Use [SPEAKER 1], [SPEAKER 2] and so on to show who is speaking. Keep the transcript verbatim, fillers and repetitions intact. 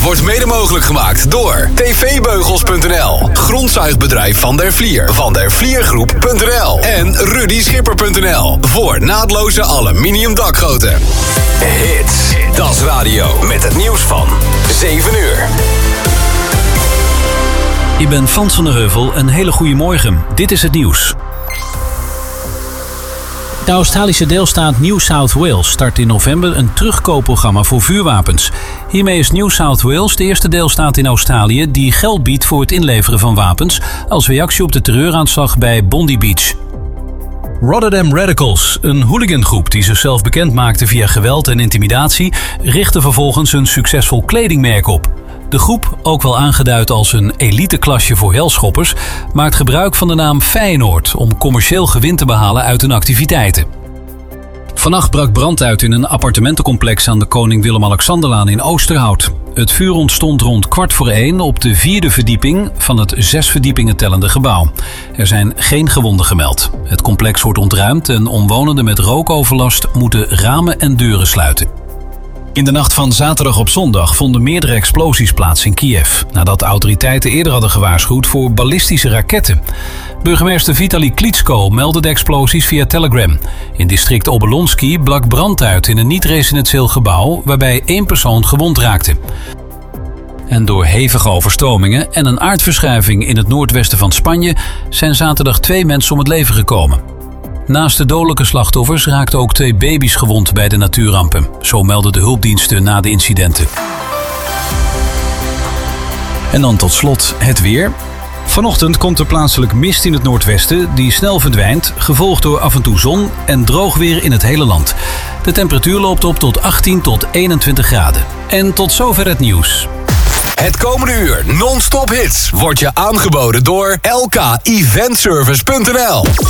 [SPEAKER 1] wordt mede mogelijk gemaakt door t v beugels punt n l, grondzuigbedrijf Van der Vlier, van der vliergroep punt n l en rudy schipper punt n l voor naadloze aluminium dakgoten. Hits, dat is radio met het nieuws van zeven uur.
[SPEAKER 2] Ik ben Frans van der Heuvel, een hele goede morgen. Dit is het nieuws. De Australische deelstaat New South Wales start in november een terugkoopprogramma voor vuurwapens. Hiermee is New South Wales de eerste deelstaat in Australië die geld biedt voor het inleveren van wapens als reactie op de terreuraanslag bij Bondi Beach. Rotterdam Radicals, een hooligangroep die zichzelf bekend maakte via geweld en intimidatie, richtte vervolgens een succesvol kledingmerk op. De groep, ook wel aangeduid als een eliteklasje voor helschoppers, maakt gebruik van de naam Feyenoord om commercieel gewin te behalen uit hun activiteiten. Vannacht brak brand uit in een appartementencomplex aan de Koning Willem-Alexanderlaan in Oosterhout. Het vuur ontstond rond kwart voor één op de vierde verdieping van het zes verdiepingen tellende gebouw. Er zijn geen gewonden gemeld. Het complex wordt ontruimd en omwonenden met rookoverlast moeten ramen en deuren sluiten. In de nacht van zaterdag op zondag vonden meerdere explosies plaats in Kiev, nadat autoriteiten eerder hadden gewaarschuwd voor ballistische raketten. Burgemeester Vitali Klitschko meldde de explosies via Telegram. In district Obolonsky brak brand uit in een niet-residentieel gebouw waarbij één persoon gewond raakte. En door hevige overstromingen en een aardverschuiving in het noordwesten van Spanje zijn zaterdag twee mensen om het leven gekomen. Naast de dodelijke slachtoffers raakten ook twee baby's gewond bij de natuurrampen. Zo melden de hulpdiensten na de incidenten. En dan tot slot het weer. Vanochtend komt er plaatselijk mist in het noordwesten die snel verdwijnt, gevolgd door af en toe zon en droog weer in het hele land. De temperatuur loopt op tot achttien tot eenentwintig graden. En tot zover het nieuws.
[SPEAKER 1] Het komende uur non-stop hits wordt je aangeboden door l k event service punt n l.